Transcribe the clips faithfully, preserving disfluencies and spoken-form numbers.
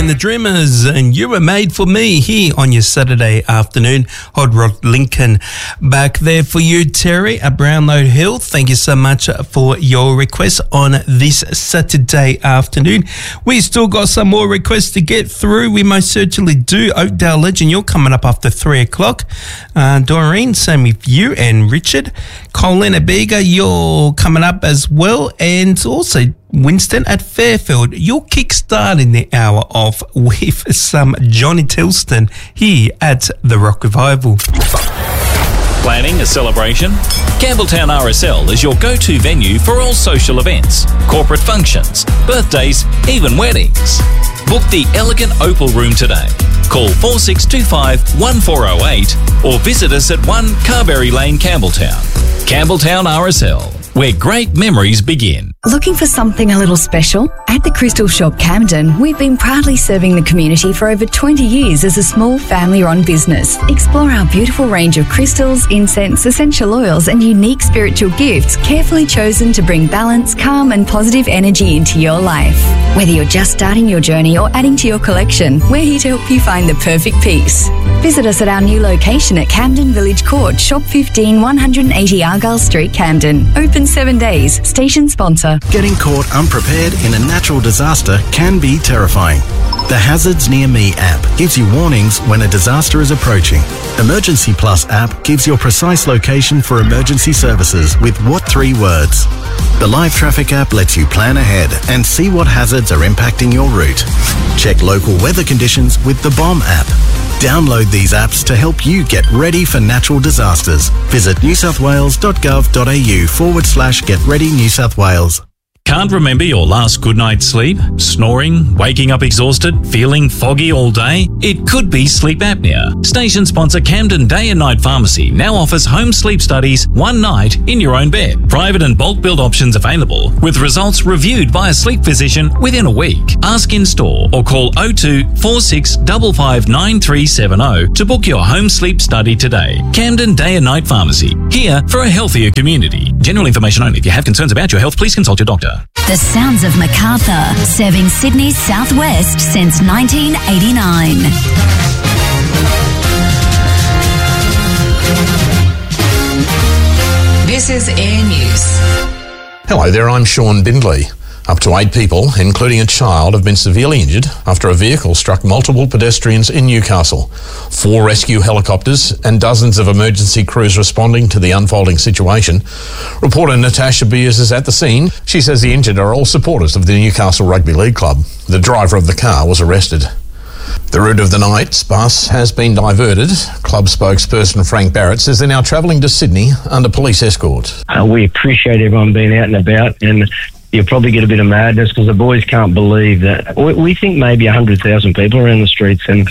and the Dreamers, and You Were Made For Me here on your Saturday afternoon. Hot Rod Lincoln back there for you, Terry at Brownlow Hill. Thank you so much for your request on this Saturday afternoon. We still got some more requests to get through. We most certainly do. Oakdale Legend, you're coming up after three o'clock. Uh, Doreen, same with you, and Richard. Colin Abega, you're coming up as well, and also Winston at Fairfield. You're kick-starting the hour off with some Johnny Tilston here at the Rock Revival. Planning a celebration? Campbelltown R S L is your go-to venue for all social events, corporate functions, birthdays, even weddings. Book the elegant Opal Room today. Call four six two five, one four zero eight or visit us at one Carberry Lane, Campbelltown. Campbelltown R S L, where great memories begin. Looking for something a little special? At the Crystal Shop Camden, we've been proudly serving the community for over twenty years as a small family-run business. Explore our beautiful range of crystals, incense, essential oils and unique spiritual gifts carefully chosen to bring balance, calm and positive energy into your life. Whether you're just starting your journey or adding to your collection, we're here to help you find the perfect piece. Visit us at our new location at Camden Village Court, Shop fifteen, one eighty Argyle Street, Camden. Open seven days. Station sponsor. Getting caught unprepared in a natural disaster can be terrifying. The Hazards Near Me app gives you warnings when a disaster is approaching. Emergency Plus app gives your precise location for emergency services with what three words? The Live Traffic app lets you plan ahead and see what hazards are impacting your route. Check local weather conditions with the Bomb app. Download these apps to help you get ready for natural disasters. Visit newsouthwales.gov.au forward slash get ready New South Wales. Can't remember your last good night's sleep? Snoring? Waking up exhausted? Feeling foggy all day? It could be sleep apnea. Station sponsor Camden Day and Night Pharmacy now offers home sleep studies one night in your own bed. Private and bulk billed options available with results reviewed by a sleep physician within a week. Ask in store or call oh two, four six five five, nine three seven oh to book your home sleep study today. Camden Day and Night Pharmacy, here for a healthier community. General information only. If you have concerns about your health, please consult your doctor. The sounds of Macarthur, serving Sydney's southwest since nineteen eighty-nine. This is Air News. Hello there, I'm Sean Bindley. Up to eight people, including a child, have been severely injured after a vehicle struck multiple pedestrians in Newcastle. Four rescue helicopters and dozens of emergency crews responding to the unfolding situation. Reporter Natasha Beers is at the scene. She says the injured are all supporters of the Newcastle Rugby League Club. The driver of the car was arrested. The route of the night's bus has been diverted. Club spokesperson Frank Barrett says they're now travelling to Sydney under police escort. Uh, we appreciate everyone being out and about, and you'll probably get a bit of madness because the boys can't believe that. We, we think maybe one hundred thousand people around the streets, and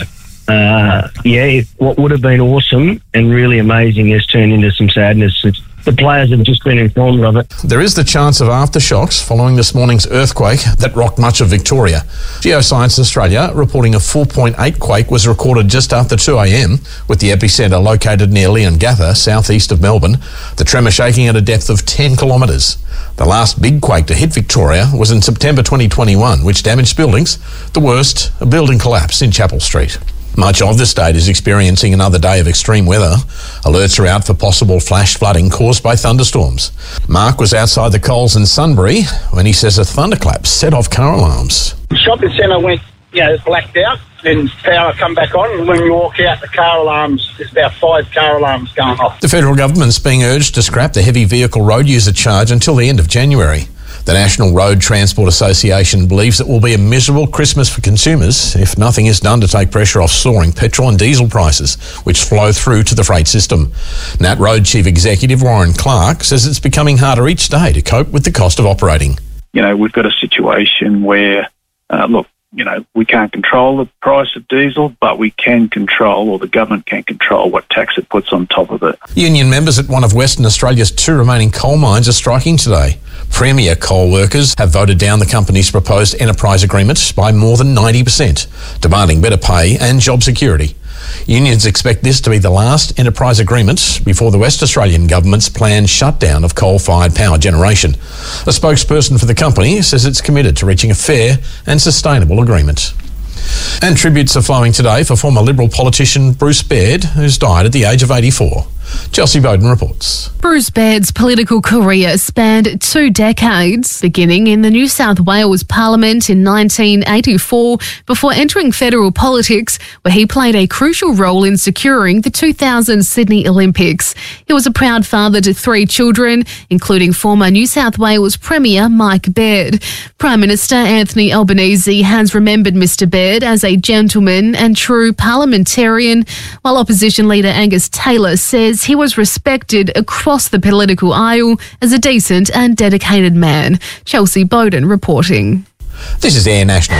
uh, yeah, what would have been awesome and really amazing has turned into some sadness. It's, the players have just been informed of it. There is the chance of aftershocks following this morning's earthquake that rocked much of Victoria. Geoscience Australia reporting a four point eight quake was recorded just after two a.m, with the epicentre located near Leongatha, southeast of Melbourne. The tremor shaking at a depth of ten kilometres. The last big quake to hit Victoria was in September twenty twenty-one, which damaged buildings. The worst, a building collapse in Chapel Street. Much of the state is experiencing another day of extreme weather. Alerts are out for possible flash flooding caused by thunderstorms. Mark was outside the Coles in Sunbury when he says a thunderclap set off car alarms. The shopping centre went, you know, blacked out, then power come back on, and when you walk out, the car alarms, there's about five car alarms going off. The federal government's being urged to scrap the heavy vehicle road user charge until the end of January. The National Road Transport Association believes it will be a miserable Christmas for consumers if nothing is done to take pressure off soaring petrol and diesel prices, which flow through to the freight system. Nat Road Chief Executive Warren Clark says it's becoming harder each day to cope with the cost of operating. You know, we've got a situation where, uh, look, you know, we can't control the price of diesel, but we can control, or the government can control, what tax it puts on top of it. Union members at one of Western Australia's two remaining coal mines are striking today. Premier coal workers have voted down the company's proposed enterprise agreement by more than ninety percent, demanding better pay and job security. Unions expect this to be the last enterprise agreement before the West Australian government's planned shutdown of coal-fired power generation. A spokesperson for the company says it's committed to reaching a fair and sustainable agreement. And tributes are flowing today for former Liberal politician Bruce Baird, who's died at the age of eighty-four. Chelsea Bowden reports. Bruce Baird's political career spanned two decades, beginning in the New South Wales Parliament in nineteen eighty-four before entering federal politics, where he played a crucial role in securing the two thousand Sydney Olympics. He was a proud father to three children, including former New South Wales Premier Mike Baird. Prime Minister Anthony Albanese has remembered Mr Baird as a gentleman and true parliamentarian, while opposition leader Angus Taylor says he was respected across the political aisle as a decent and dedicated man. Chelsea Bowden reporting. This is Air National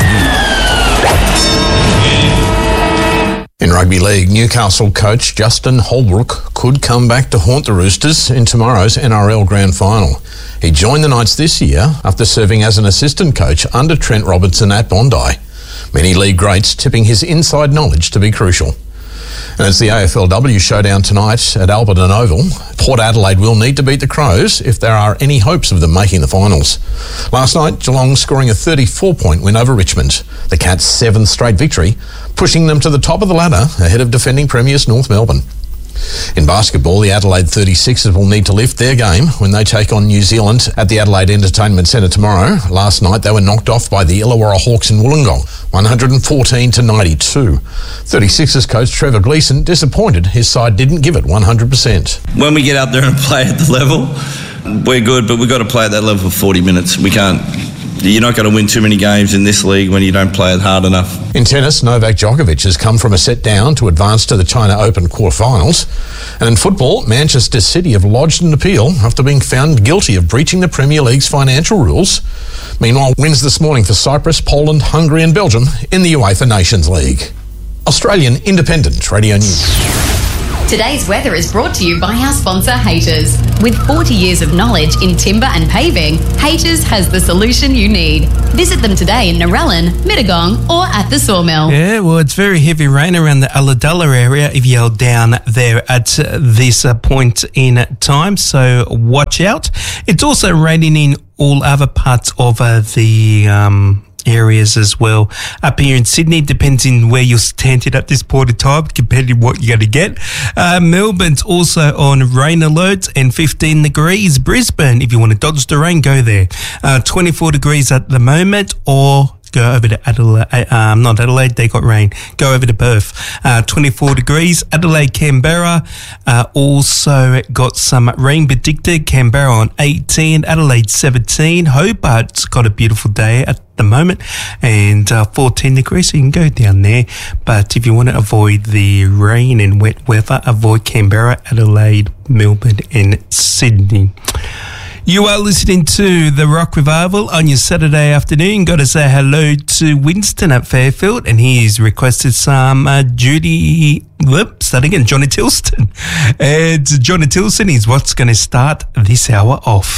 News. In rugby league, Newcastle coach Justin Holbrook could come back to haunt the Roosters in tomorrow's N R L Grand Final. He joined the Knights this year after serving as an assistant coach under Trent Robinson at Bondi. Many league greats tipping his inside knowledge to be crucial. And it's the A F L W showdown tonight at Alberton Oval. Port Adelaide will need to beat the Crows if there are any hopes of them making the finals. Last night, Geelong scoring a thirty-four point win over Richmond. The Cats' seventh straight victory, pushing them to the top of the ladder ahead of defending premiers North Melbourne. In basketball, the Adelaide thirty-sixers will need to lift their game when they take on New Zealand at the Adelaide Entertainment Centre tomorrow. Last night, they were knocked off by the Illawarra Hawks in Wollongong, one hundred fourteen to ninety-two. thirty-sixers coach Trevor Gleeson disappointed his side didn't give it one hundred percent. When we get out there and play at the level, we're good, but we've got to play at that level for forty minutes. We can't. You're not going to win too many games in this league when you don't play it hard enough. In tennis, Novak Djokovic has come from a set down to advance to the China Open quarterfinals. And in football, Manchester City have lodged an appeal after being found guilty of breaching the Premier League's financial rules. Meanwhile, wins this morning for Cyprus, Poland, Hungary and Belgium in the UEFA Nations League. Australian Independent Radio News. Today's weather is brought to you by our sponsor, Haters. With forty years of knowledge in timber and paving, Haters has the solution you need. Visit them today in Narellan, Mittagong or at the Sawmill. Yeah, well, it's very heavy rain around the Ulladulla area if you're down there at this uh, point in time, so watch out. It's also raining in all other parts of uh, the... Um, areas as well. Up here in Sydney, depends on where you're standing at this point of time, compared to what you're going to get. Uh, Melbourne's also on rain alert and fifteen degrees. Brisbane, if you want to dodge the rain, go there. Uh, twenty-four degrees at the moment, or go over to Adelaide, um, not Adelaide, they got rain. Go over to Perth, uh, twenty-four degrees. Adelaide, Canberra, uh, also got some rain predicted. Canberra on eighteen, Adelaide seventeen. Hobart's got a beautiful day at the moment, and uh, fourteen degrees, so you can go down there. But if you want to avoid the rain and wet weather, avoid Canberra, Adelaide, Melbourne and Sydney. You are listening to The Rock Revival on your Saturday afternoon. Got to say hello to Winston at Fairfield, and he's requested some uh, Judy, whoop, start again, Johnny Tilston. And Johnny Tilston is what's going to start this hour off.